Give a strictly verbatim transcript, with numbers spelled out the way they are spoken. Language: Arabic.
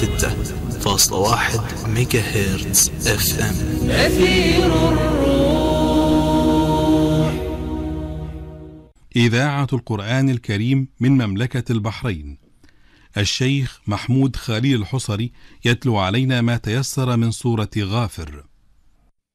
وستة فاصلة واحد ميجا هرتز اف ام. أثير الروح. إذاعة القرآن الكريم من مملكة البحرين. الشيخ محمود خليل الحصري يتلو علينا ما تيسر من سورة غافر.